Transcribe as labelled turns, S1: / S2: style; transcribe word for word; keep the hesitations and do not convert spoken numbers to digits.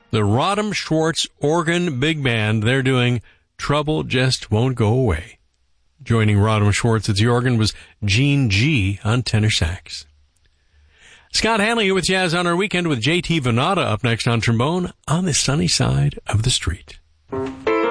S1: the Rodham Schwartz Organ Big Band. They're doing Trouble Just Won't Go Away. Joining Rodham Schwartz at the organ was Gene G. on tenor sax. Scott Hanley here with Jazz on Our Weekend with J T Venata up next on trombone on the sunny side of the street.